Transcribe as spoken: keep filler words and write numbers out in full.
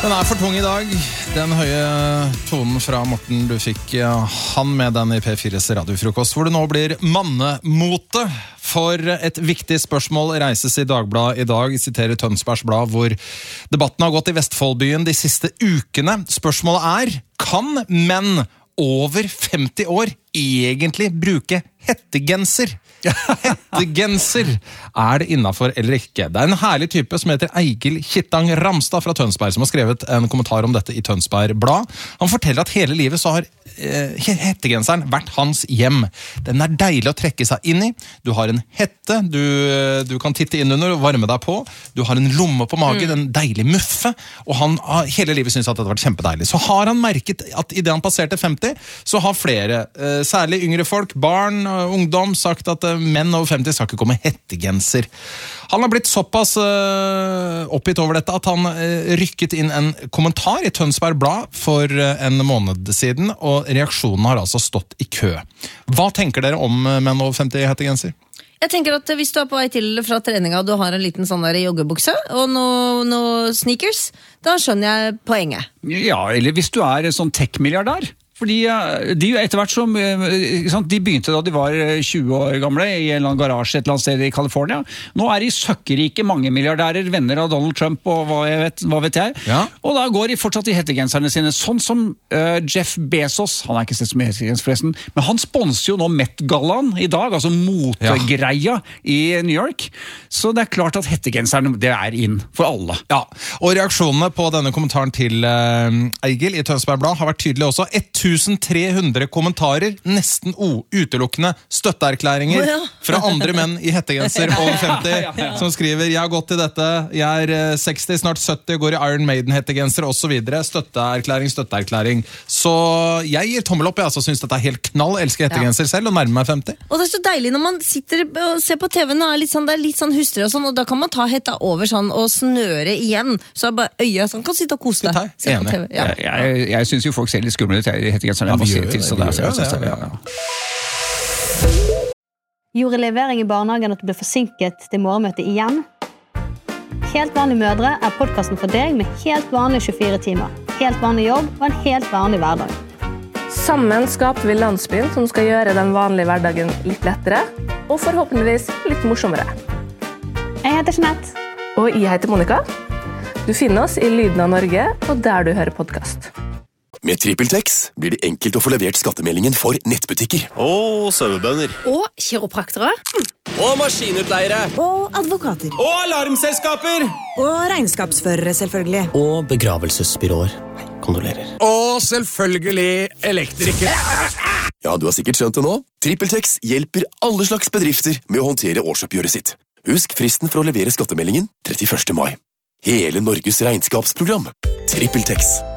Den er for tung i dag. Den høye tonen fra Morten du fikk han med den i P fires radiofrokost, hvor det nå blir mannemote. For et viktig spørsmål reises i Dagbladet i dag, siterer Tønsbergs Blad, hvor debatten har gått i Vestfoldbyen de siste ukene. Spørsmålet er, kan menn over femti år egentlig bruke hettegenser? Hettegenser, er det innenfor eller ikke? Det er en herlig type som heter Eigil Kittang Ramstad fra Tønsberg, som har skrevet en kommentar om dette i Tønsberg Blad. Han forteller at hele livet så har eh, hettegenseren vært hans hjem. Den er deilig å trekke seg inn i. Du har en hette, du, du kan titte inn under og varme deg på. Du har en lomme på magen, mm. en deilig muffe, og han har hele livet synes at det har vært kjempedeilig. Så har han merket at i det han passerte femti, så har flere, eh, særlig yngre folk, barn og ungdom, sagt at eh, menn over femti skal ikke komme hettegenser. Han har blitt såpass uh, oppgitt over dette at han uh, rykket inn en kommentar i Tønsberg Blad for uh, en måned siden, og reaksjonen har altså stått i kø. Hva tenker dere om uh, menn over femti hettegenser? Jeg tenker at hvis du er på vei til fra treninga og du har en liten sånn der joggebukse og noe, noe sneakers, da skjønner jeg poenget. Ja, eller hvis du er sånn tech-milliardær. Fordi de etter hvert som de begynte da de var tjue år gamle i en eller annen garasje et eller annet sted i California. Nå er de søkkerike mange milliardærer, venner av Donald Trump og hva, jeg vet, hva vet jeg. Ja. Og da går de fortsatt i hettegenserne sine, sånn som uh, Jeff Bezos, han er ikke sett som hettegens forresten, men han sponser jo nå Met-gallaen i dag, altså motegreia ja. i New York. Så det er klart at hettegenserne, det er inn for alle. Ja, og reaksjonene på denne kommentaren til uh, Eigil i Tønsberg Blad har vært tydelige også. tusen tre hundre kommentarer, nesten o, utelukkende støtteerklæringer oh, ja. fra andre menn i hettegenser over femti, ja, ja, ja. som skriver, jeg har gått i dette, jeg er seksti, snart sytti, går i Iron Maiden-hettegenser, og så videre. Støtteerklæring, støtteerklæring. Så jeg gir tommel opp, jeg altså synes dette er helt knall, jeg elsker hettegenser ja. selv, og nærmer meg femti. Og det er så deilig når man sitter og ser på T V-en, og er litt sånn, det er litt sånn hustrig og sånn, og da kan man ta hetta over sånn, og snøre igjen, så er bare øya sånn, kan sitte og kose deg. Se på T V. Ja. Jeg, jeg, jeg synes jo folk ser litt skumle ut, hettegenserne er masse til, så det er så det er Gjorde levering i barnehagen at du ble forsinket til morgenmøtet igjen? Helt vanlige mødre er podcasten for deg med helt vanlige tjuefire timer, helt vanlig jobb og en helt vanlig hverdag. Sammen skaper vi landsbyen som skal gjøre den vanlige hverdagen litt lettere, og forhåpentligvis litt morsommere. Jeg heter Jeanette. Og jeg heter Monica. Du finner oss i Lyden av Norge, og der du hører podcast. Med TrippelTex blir det enkelt å få levert skattemeldingen for nettbutikker. Og sauebønder. Og kiropraktere. Og maskinutleiere. Og advokater. Og alarmselskaper. Og regnskapsførere, selvfølgelig. Og begravelsesbyråer. Kondolerer. Og selvfølgelig elektrikere. Ja, du har sikkert skjønt det nå. TrippelTex hjelper alle slags bedrifter med å håndtere årsoppgjøret sitt. Husk fristen for å levere skattemeldingen trettiførste mai. Hele Norges regnskapsprogram. TrippelTex.